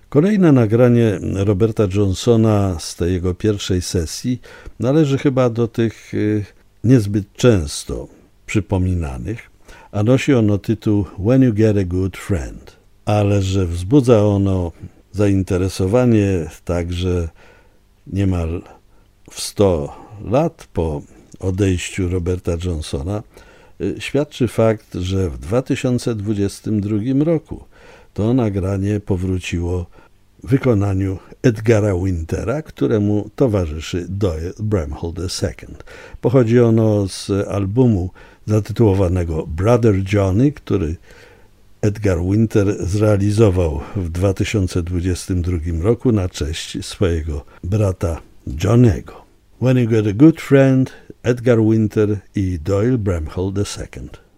Kolejne nagranie Roberta Johnsona z tej jego pierwszej sesji należy chyba do tych niezbyt często przypominanych, a nosi ono tytuł When You Get a Good Friend, ale że wzbudza ono zainteresowanie także niemal w 100 lat po odejściu Roberta Johnsona, świadczy fakt, że w 2022 roku to nagranie powróciło w wykonaniu Edgara Wintera, któremu towarzyszy Doyle Bramhall II. Pochodzi ono z albumu zatytułowanego Brother Johnny, który Edgar Winter zrealizował w 2022 roku na cześć swojego brata Johnny'ego. When You Get a Good Friend, Edgar Winter i Doyle Bramhall II.